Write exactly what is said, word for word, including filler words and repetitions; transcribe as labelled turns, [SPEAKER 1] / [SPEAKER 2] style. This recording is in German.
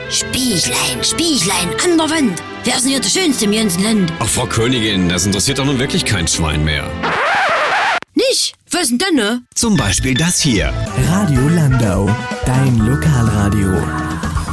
[SPEAKER 1] Spieglein, Spieglein an der Wand. Wer ist denn hier der Schönste im ganzen Land?
[SPEAKER 2] Ach, Frau Königin, das interessiert doch nun wirklich kein Schwein mehr.
[SPEAKER 1] Nicht? Was denn denn, ne?
[SPEAKER 2] Zum Beispiel das hier.
[SPEAKER 3] Radio Landau, dein Lokalradio.